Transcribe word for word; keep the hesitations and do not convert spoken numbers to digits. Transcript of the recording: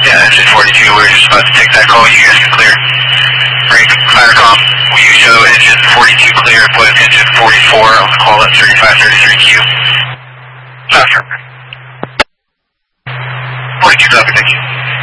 Yeah, engine forty-two, we were just about to take that call. You guys can clear. Break, fire comp. Will you show engine forty-two clear, put engine forty-four on the call at thirty-five thirty-three Q? After. forty-two, copy, thank you.